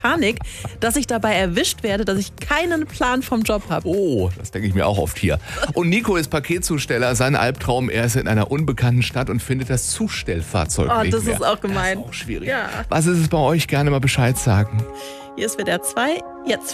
Panik, dass ich dabei erwischt werde, dass ich keinen Plan vom Job habe. Oh, das denke ich mir auch oft hier. Und Nico ist Paketzusteller. Sein Albtraum, er ist in einer unbekannten Stadt und findet das Zustellfahrzeug nicht das mehr. ist auch gemein. Das ist auch schwierig. Ja. Was ist es bei euch? Gerne mal Bescheid sagen. Hier ist WDR 2, jetzt